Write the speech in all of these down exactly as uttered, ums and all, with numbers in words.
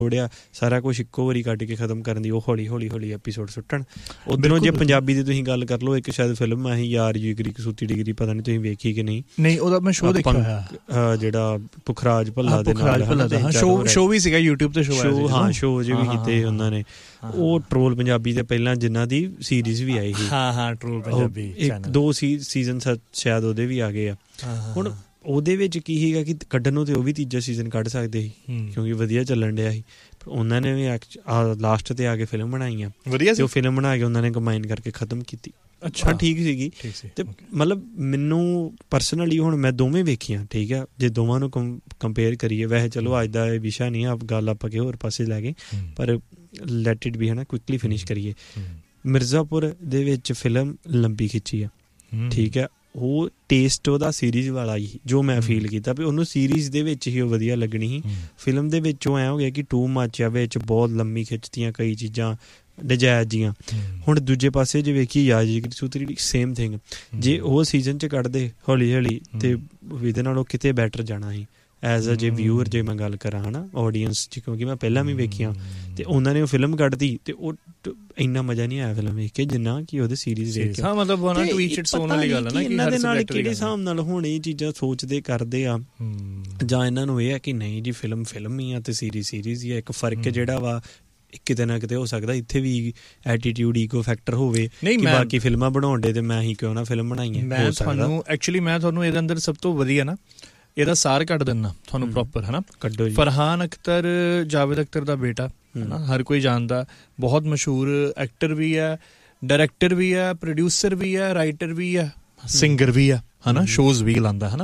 ਆ ਸਾਰਾ ਕੁਛ ਇੱਕੋ ਵਾਰੀ ਕੱਢ ਕੇ ਖਤਮ ਕਰਨ ਦੀ, ਉਹ ਹੌਲੀ ਹੌਲੀ ਹੌਲੀ ਐਪੀਸੋਡ ਸੁੱਟਣ। ਉੱਧਰੋਂ ਜੇ ਪੰਜਾਬੀ ਦੀ ਤੁਸੀਂ ਗੱਲ ਕਰ ਲਓ, ਇੱਕ ਸ਼ਾਇਦ ਫਿਲਮ ਆਹੀ ਯਾਰ ਜਿਗਰੀ ਕਸੂਤੀ ਡਿਗਰੀ, ਪਤਾ ਨਹੀਂ ਤੁਸੀਂ ਵੇਖੀ ਕਿ ਨਹੀਂ? ਨਹੀਂ, ਉਹਦਾ ਮੈਂ ਸ਼ੋਅ ਦੇਖਿਆ ਹੋਇਆ, ਜਿਹੜਾ ਪੁਖਰਾਜ ਭੱਲਾ ਦੇ ਨਾਲ ਸ਼ੋਅ ਵੀ ਸੀਗਾ YouTube ਤੇ, ਸ਼ੋਅ ਹਾਂ ਸ਼ੋਅ ਜੇ ਵੀ ਕੀਤੇ ਉਹਨਾਂ ਨੇ। ਉਹ ਟਰੋਲ ਪੰਜਾਬੀ ਦੇ ਪਹਿਲਾਂ ਜਿਨ੍ਹਾਂ ਦੀ ਸੀਰੀਜ਼ ਵੀ ਆਈ ਸੀ, ਹਾਂ ਹਾਂ ਟਰੋਲ ਪੰਜਾਬੀ, ਇੱਕ ਦੋ ਸੀ ਸੀਜ਼ਨ ਸ਼ਾਇਦ ਉਹਦੇ ਵੀ ਆ ਗਏ ਆ ਹੁਣ। ਉਹਦੇ ਵਿੱਚ ਕੀ ਸੀਗਾ ਕਿ ਕੱਢਣ ਨੂੰ ਤੇ ਉਹ ਵੀ ਤੀਜਾ ਸੀਜ਼ਨ ਕੱਢ ਸਕਦੇ ਸੀ ਕਿਉਂਕਿ ਵਧੀਆ ਚੱਲਣ ਡਿਆ ਸੀ। ਉਹਨਾਂ ਨੇ ਵੀ ਲਾਸਟ ਤੇ ਆ ਕੇ ਫਿਲਮ ਬਣਾਈ ਆ ਵਧੀਆ, ਤੇ ਉਹ ਫਿਲਮ ਬਣਾ ਕੇ ਉਹਨਾਂ ਨੇ ਕੰਬਾਈਨ ਕਰਕੇ ਖਤਮ ਕੀਤੀ। ਅੱਛਾ ਠੀਕ ਸੀਗੀ। ਤੇ ਮਤਲਬ ਮੈਨੂੰ ਪਰਸਨਲੀ ਹੁਣ ਮੈਂ ਦੋਵੇਂ ਵੇਖੀਆਂ, ਠੀਕ ਆ, ਜੇ ਦੋਵਾਂ ਨੂੰ ਕੰਪੇਅਰ ਕਰੀਏ, ਵੈਸੇ ਚਲੋ ਅੱਜ ਦਾ ਇਹ ਵਿਸ਼ਾ ਨਹੀਂ ਆ, ਗੱਲ ਆਪਾਂ ਕਿ ਹੋਰ ਪਾਸੇ ਲੈ ਗਏ, ਪਰ ਲੈਟ ਇਟ ਬੀ ਹੈ ਨਾ, ਕੁਇਕਲੀ ਫਿਨਿਸ਼ ਕਰੀਏ। ਮਿਰਜ਼ਾਪੁਰ ਦੇ ਵਿੱਚ ਫਿਲਮ ਲੰਬੀ ਖਿੱਚੀ ਆ, ਠੀਕ ਹੈ, ਉਹ ਟੇਸਟ ਉਹਦਾ ਸੀਰੀਜ਼ ਵਾਲਾ ਹੀ ਜੋ ਮੈਂ ਫੀਲ ਕੀਤਾ ਵੀ ਉਹਨੂੰ ਸੀਰੀਜ਼ ਦੇ ਵਿੱਚ ਹੀ ਉਹ ਵਧੀਆ ਲੱਗਣੀ ਸੀ। ਫਿਲਮ ਦੇ ਵਿੱਚ ਉਹ ਐਂ ਹੋ ਗਿਆ ਕਿ ਟੂ ਮੱਚ ਆ, ਵਿੱਚ ਬਹੁਤ ਲੰਮੀ ਖਿੱਚਤੀਆਂ ਕਈ ਚੀਜ਼ਾਂ ਨਜਾਇਜ਼ ਜੀਆਂ। ਹੁਣ ਦੂਜੇ ਪਾਸੇ ਜੇ ਵੇਖੀ ਯਾਰ ਜੀ ਸੂਤਰੀ ਸੇਮ ਥਿੰਗ, ਜੇ ਉਹ ਸੀਜ਼ਨ 'ਚ ਕੱਢਦੇ ਹੌਲੀ ਹੌਲੀ ਤੇ ਇਹਦੇ ਨਾਲੋਂ ਕਿਤੇ ਬੈਟਰ ਜਾਣਾ ਸੀ ਐਜ਼ ਅ ਜੇ ਵਿਊਅਰ, ਜੇ ਮੈਂ ਗੱਲ ਕਰਾਂ ਹੈ ਨਾ ਆਡੀਅੰਸ 'ਚ, ਕਿਉਂਕਿ ਮੈਂ ਪਹਿਲਾਂ ਵੀ ਵੇਖੀਆਂ ਤੇ ਉਹਨਾਂ ਨੇ ਉਹ ਫਿਲਮ ਕੱਢਦੀ ਤੇ ਉਹ ਇੰਨਾ ਮਜ਼ਾ ਨਹੀਂ ਆਇਆ ਫਿਲਮ ਵੇਖ ਕੇ ਜਿੰਨਾ ਕਿ ਉਹਦੇ ਸੀਰੀਜ਼ ਵੇਖ ਕੇ। ਹਾਂ ਮਤਲਬ ਉਹਨਾਂ ਟੂ ਈਚ ਇਟਸ ਓਨ ਵਾਲੀ ਗੱਲ ਹੈ ਨਾ, ਕਿ ਇਹਨਾਂ ਦੇ ਨਾਲ ਕਿਹੜੇ ਹਿਸਾਬ ਨਾਲ ਹੁਣ ਇਹ ਚੀਜ਼ਾਂ ਸੋਚਦੇ ਕਰਦੇ ਆ, ਜਾਂ ਇਹਨਾਂ ਨੂੰ ਇਹ ਹੈ ਕਿ ਨਹੀਂ ਜੀ ਫਿਲਮ ਫਿਲਮ ਹੀ ਆ ਤੇ ਸੀਰੀਜ਼ ਸੀਰੀਜ਼ ਹੀ ਆ। ਇੱਕ ਫਰਕ ਜਿਹੜਾ ਵਾ ਕਿਤੇ ਨਾ ਕਿਤੇ ਹੋ ਸਕਦਾ ਇੱਥੇ ਵੀ ਐਟੀਟਿਊਡ ਈਗੋ ਫੈਕਟਰ ਹੋਵੇ ਕਿ ਬਾਕੀ ਫਿਲਮਾਂ ਬਣਾਉਣ ਦੇ ਤੇ ਮੈਂ ਹੀ ਕਿਉਂ ਨਾ ਫਿਲਮ ਬਣਾਈ ਹੈ। ਮੈਂ ਤੁਹਾਨੂੰ ਐਕਚੁਅਲੀ ਮੈਂ ਤੁਹਾਨੂੰ ਇਹਦੇ ਅੰਦਰ ਸਭ ਤੋਂ ਵਧੀਆ ਨਾ ਇਹਦਾ ਸਾਰ ਕੱਢ ਦਿੰਦਾ ਤੁਹਾਨੂੰ ਪ੍ਰੋਪਰ, ਹੈ ਨਾ। ਕੱਢੋ ਜੀ। ਫਰਹਾਨ ਅਖਤਰ ਜਾਵੇਦ ਅਖਤਰ ਦਾ ਬੇਟਾ, ਹੈ ਨਾ, ਹਰ ਕੋਈ ਜਾਣਦਾ, ਬਹੁਤ ਮਸ਼ਹੂਰ ਐਕਟਰ ਵੀ ਹੈ, ਡਾਇਰੈਕਟਰ ਵੀ ਹੈ, ਪ੍ਰੋਡਿਊਸਰ ਵੀ ਹੈ, ਰਾਈਟਰ ਵੀ ਹੈ, ਸਿੰਗਰ ਵੀ ਹੈ, ਹੈ ਨਾ, ਸ਼ੋਜ਼ ਵੀ ਲਾਉਂਦਾ, ਹੈ ਨਾ।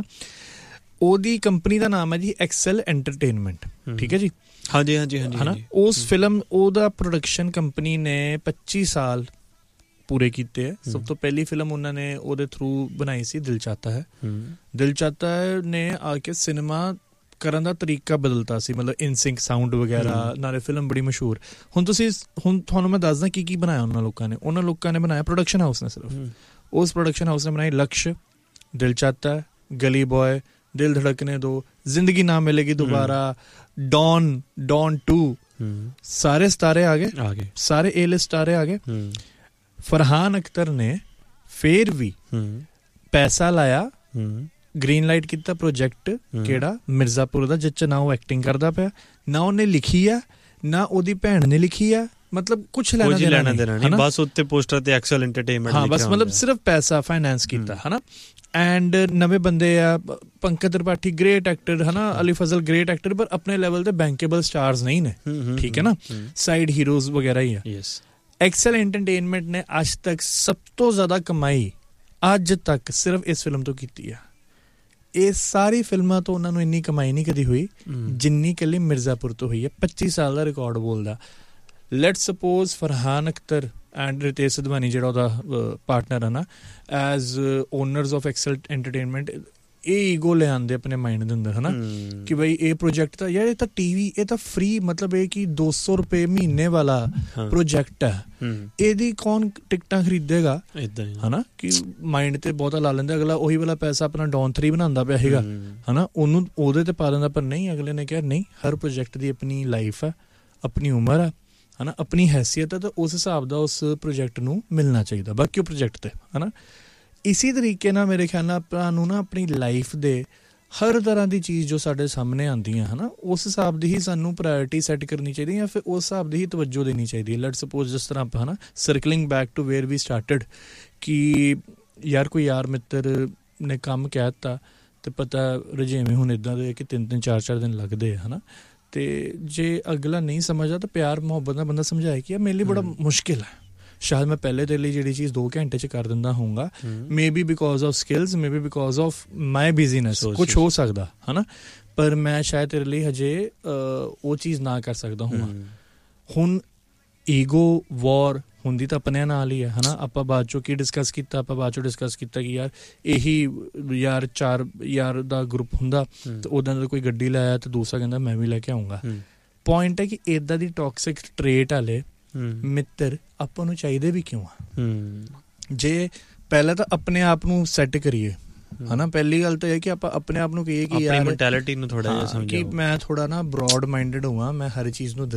ਉਹਦੀ ਕੰਪਨੀ ਦਾ ਨਾਮ ਹੈ ਜੀ ਐਕਸਲ ਐਂਟਰਟੇਨਮੈਂਟ, ਠੀਕ ਹੈ ਜੀ। ਹਾਂਜੀ ਹਾਂਜੀ ਹਾਂਜੀ, ਹੈ ਨਾ। ਉਸ ਫਿਲਮ ਉਹਦਾ ਪ੍ਰੋਡਕਸ਼ਨ ਕੰਪਨੀ ਨੇ ਪੱਚੀ ਸਾਲ ਪੂਰੇ ਕੀਤੇ ਹੈ। ਸਭ ਤੋਂ ਪਹਿਲੀ ਫਿਲਮ ਉਹਨਾਂ ਨੇ ਉਹਦੇ ਥਰੂ ਬਣਾਈ ਸੀ ਦਿਲ ਚਾਹਤਾ ਹੈ। ਦਿਲ ਚਾਹਤਾ ਹੈ ਨੇ ਆ ਕੇ ਸਿਨੇਮਾ ਕਰਨ ਦਾ ਤਰੀਕਾ ਬਦਲਤਾ ਸੀ, ਮਤਲਬ ਇਨਸਿੰਕ ਸਾਊਂਡ ਵਗੈਰਾ, ਨਾਲੇ ਫਿਲਮ ਬੜੀ ਮਸ਼ਹੂਰ। ਹੁਣ ਤੁਸੀਂ ਹੁਣ ਤੁਹਾਨੂੰ ਮੈਂ ਦੱਸਦਾ ਕੀ ਕੀ ਬਣਾਇਆ ਉਹਨਾਂ ਲੋਕਾਂ ਨੇ। ਉਹਨਾਂ ਲੋਕਾਂ ਨੇ ਬਣਾਇਆ ਪ੍ਰੋਡਕਸ਼ਨ ਹਾਊਸ ਨੇ, ਸਿਰਫ ਉਸ ਪ੍ਰੋਡਕਸ਼ਨ ਹਾਊਸ ਨੇ ਬਣਾਈ ਲਕਸ਼, ਦਿਲ ਚਾਹਤਾ ਹੈ, ਗਲੀ ਬॉय, ਦਿਲ ਧੜਕਨੇ ਦੋ, ਜ਼ਿੰਦਗੀ ਨਾ ਮਿਲੇਗੀ ਦੁਬਾਰਾ, ਡੌਨ, ਡੌਨ ਟੂ, ਸਾਰੇ ਸਿਤਾਰੇ ਆ ਗਏ ਆ ਗਏ ਸਾਰੇ ਏ ਲਿਸਟ ਸਤਾਰੇ ਆ ਗਏ। ਫਰਹਾਨ ਅਖਤਰ ਨੇ ਫੇਰ ਵੀ ਪੈਸਾ ਲਾਇਆ, ਗ੍ਰੀਨ ਲਾਈਟ ਕੀਤਾ ਪ੍ਰੋਜੈਕਟ ਕਿਹੜਾ ਮਿਰਜ਼ਾਪੁਰ ਦਾ, ਜਿਸ 'ਚ ਨਾ ਉਹ ਐਕਟਿੰਗ ਕਰਦਾ ਪਿਆ, ਨਾ ਉਹਨੇ ਲਿਖੀ ਆ, ਨਾ ਉਹਦੀ ਭੈਣ ਨੇ ਲਿਖੀ ਆ, ਮਤਲਬ ਕੁਛ ਲੈਣਾ ਦੇਣਾ ਨਹੀਂ, ਬਸ ਉੱਤੇ ਪੋਸਟਰ ਤੇ ਐਕਸਲ ਐਂਟਰਟੇਨਮੈਂਟ ਲਿਖਿਆ, ਹਾਂ ਬਸ ਮਤਲਬ ਸਿਰਫ ਪੈਸਾ ਫਾਈਨੈਂਸ ਕੀਤਾ, ਹੈ ਨਾ। ਐਂਡ ਨਵੇਂ ਬੰਦੇ ਆ, ਪੰਕਜ ਤ੍ਰਿਪਾਠੀ ਗ੍ਰੇਟ ਐਕਟਰ, ਹੈ ਨਾ, ਅਲੀ ਫਜ਼ਲ ਗ੍ਰੇਟ ਐਕਟਰ, ਪਰ ਆਪਣੇ ਲੈਵਲ ਤੇ ਬੈਂਕੇਬਲ ਸਟਾਰਸ ਨਹੀਂ ਨੇ, ਠੀਕ ਹੈ ਨਾ, ਸਾਈਡ ਹੀਰੋਜ਼ ਵਗੈਰਾ ਹੀ ਆ। ਐਕਸਲ ਐਂਟਰਟੇਨਮੈਂਟ ਨੇ ਅੱਜ ਤੱਕ ਸਭ ਤੋਂ ਜ਼ਿਆਦਾ ਕਮਾਈ ਅੱਜ ਤੱਕ ਸਿਰਫ ਇਸ ਫਿਲਮ ਤੋਂ ਕੀਤੀ ਆ। ਇਹ ਸਾਰੀ ਫਿਲਮਾਂ ਤੋਂ ਉਹਨਾਂ ਨੂੰ ਇੰਨੀ ਕਮਾਈ ਨਹੀਂ ਕਦੀ ਹੋਈ ਜਿੰਨੀ ਇਕੱਲੀ ਮਿਰਜ਼ਾਪੁਰ ਤੋਂ ਹੋਈ ਹੈ। ਪੱਚੀ ਸਾਲ ਦਾ ਰਿਕਾਰਡ ਬੋਲਦਾ। Light suppose Farhan Akhtar and Ritesh ਸਿਧਵਾਨੀ ਜਿਹੜਾ ਉਹਦਾ ਪਾਰਟਨਰ ਹੈ ਨਾ, as honours of Excel entertainment, ਇਹ ਈਗੋ ਲੈ ਆਉਂਦੇ ਆਪਣੇ ਮਾਈਂਡ ਦੇ ਅੰਦਰ, ਹੈ ਨਾ, ਕਿ ਬਈ ਇਹ ਪ੍ਰੋਜੈਕਟ ਤਾਂ ਯਾਰ ਇਹ ਤਾਂ ਟੀਵੀ, ਇਹ ਤਾਂ ਫ੍ਰੀ, ਮਤਲਬ ਇਹ ਕਿ ਦੋ ਸੌ ਰੁਪਏ ਮਹੀਨੇ ਵਾਲਾ ਪ੍ਰੋਜੈਕਟ ਹੈ, ਇਹਦੀ ਕੌਣ ਟਿਕਟਾਂ ਖਰੀਦੇਗਾ, ਹੈ ਨਾ, ਕਿ ਮਾਈਂਡ ਤੇ ਬਹੁਤਾ ਲਾ ਲੈਂਦੇ। ਅਗਲਾ ਉਹੀ ਵਾਲਾ ਪੈਸਾ ਆਪਣਾ ਡੌਨ ਥਰੀ ਬਣਾਉਂਦਾ ਪਿਆ ਹੈਗਾ, ਹੈ ਨਾ, ਉਹਨੂੰ ਉਹਦੇ ਤੇ ਪਾ ਦਿੰਦਾ। ਪਰ ਨਹੀਂ, ਅਗਲੇ ਨੇ ਕਿਹਾ ਨਹੀਂ, ਹਰ ਪ੍ਰੋਜੈਕਟ ਦੀ ਆਪਣੀ ਲਾਈਫ ਹੈ, ਆਪਣੀ ਉਮਰ ਹੈ, ਹੈ ਨਾ, ਆਪਣੀ ਹੈਸੀਅਤ ਹੈ, ਤਾਂ ਉਸ ਹਿਸਾਬ ਦਾ ਉਸ ਪ੍ਰੋਜੈਕਟ ਨੂੰ ਮਿਲਣਾ ਚਾਹੀਦਾ ਬਾਕੀ ਉਹ ਪ੍ਰੋਜੈਕਟ ਤੇ, ਹੈ ਨਾ। ਇਸੀ ਤਰੀਕੇ ਨਾਲ ਮੇਰੇ ਖਿਆਲ ਨਾਲ ਆਪਾਂ ਨੂੰ ਨਾ ਆਪਣੀ ਲਾਈਫ ਦੇ ਹਰ ਤਰ੍ਹਾਂ ਦੀ ਚੀਜ਼ ਜੋ ਸਾਡੇ ਸਾਹਮਣੇ ਆਉਂਦੀਆਂ, ਹੈ ਨਾ, ਉਸ ਹਿਸਾਬ ਦੀ ਹੀ ਸਾਨੂੰ ਪ੍ਰਾਇਓਰਿਟੀ ਸੈੱਟ ਕਰਨੀ ਚਾਹੀਦੀ, ਜਾਂ ਫਿਰ ਉਸ ਹਿਸਾਬ ਦੀ ਹੀ ਤਵੱਜੋ ਦੇਣੀ ਚਾਹੀਦੀ ਹੈ। ਲੈਟ ਸਪੋਜ਼ ਜਿਸ ਤਰ੍ਹਾਂ ਆਪਾਂ, ਹੈ ਨਾ, ਸਰਕਲਿੰਗ back to wear we started, ਕਿ ਯਾਰ ਕੋਈ ਯਾਰ ਮਿੱਤਰ ਨੇ ਕੰਮ ਕਹਿ ਦਿੱਤਾ ਅਤੇ ਪਤਾ ਰੁਝੇਵੇਂ ਹੁਣ ਇੱਦਾਂ ਦੇ ਕਿ ਤਿੰਨ ਤਿੰਨ ਚਾਰ ਚਾਰ ਦਿਨ ਲੱਗਦੇ ਹੈ ਨਾ, ਅਤੇ ਜੇ ਅਗਲਾ ਨਹੀਂ ਸਮਝਦਾ ਤਾਂ ਪਿਆਰ ਮੁਹੱਬਤ ਨਾਲ ਬੰਦਾ ਸਮਝਾਏ ਕਿ ਯਾਰ ਮੇਰੇ ਲਈ ਬੜਾ ਮੁਸ਼ਕਿਲ ਹੈ, ਸ਼ਾਇਦ ਮੈਂ ਪਹਿਲੇ ਤੇਰੇ ਲਈ ਜਿਹੜੀ ਚੀਜ਼ ਦੋ ਘੰਟੇ 'ਚ ਕਰ ਦਿੰਦਾ ਹੋਊਂਗਾ, may be because of skills, may be because of my ਬਿਜ਼ੀਨੈਸ, ਕੁਛ ਹੋ ਸਕਦਾ, ਹੈ ਨਾ, ਪਰ ਮੈਂ ਸ਼ਾਇਦ ਤੇਰੇ ਲਈ ਹਜੇ ਉਹ ਚੀਜ਼ ਨਾ ਕਰ ਸਕਦਾ ਹੋਵਾਂ। ਹੁਣ ਈਗੋ ਵੌਰ ਹੁੰਦੀ ਤਾਂ ਆਪਣਿਆਂ ਨਾਲ ਹੀ ਹੈ, ਹੈ ਨਾ। ਆਪਾਂ ਬਾਅਦ 'ਚੋਂ ਕੀ ਡਿਸਕਸ ਕੀਤਾ, ਆਪਾਂ ਬਾਅਦ 'ਚੋਂ ਡਿਸਕਸ ਕੀਤਾ ਕਿ ਯਾਰ ਇਹੀ ਯਾਰ ਚਾਰ ਯਾਰ ਦਾ ਗਰੁੱਪ ਹੁੰਦਾ ਅਤੇ ਉੱਦਾਂ ਦਾ ਕੋਈ ਗੱਡੀ ਲੈ ਆਇਆ ਅਤੇ ਦੂਸਰਾ ਕਹਿੰਦਾ ਮੈਂ ਵੀ ਲੈ ਕੇ ਆਊਂਗਾ। ਪੁਆਇੰਟ ਹੈ ਕਿ ਇੱਦਾਂ ਦੀ ਟੌਕਸਿਕ ਟਰੇਟ ਵਾਲੇ ਮਿੱਤਰ ਆਪਾਂ ਨੂੰ ਚਾਹੀਦੇ ਵੀ ਕਿਉਂ ਆ। ਜੇ ਪਹਿਲਾਂ ਤਾਂ ਆਪਣੇ ਆਪ ਨੂੰ ਸੈੱਟ ਕਰੀਏ, ਹਨਾ। ਪਹਿਲੀ ਗੱਲ ਤਾਂ ਇਹ ਕਿ ਆਪਾਂ ਆਪਣੇ ਆਪ ਨੂੰ ਕਹੀਏ ਕਿ ਯਾਰ ਮੈਂਟੈਲਿਟੀ ਨੂੰ ਥੋੜਾ ਜਿਹਾ ਸਮਝੋ ਕਿ ਮੈਂ ਥੋੜਾ ਨਾ ਬ੍ਰੌਡ ਮਾਈਂਡਡ ਹੋਵਾਂ, ਮੈਂ ਹਰ ਚੀਜ਼ ਨੂੰ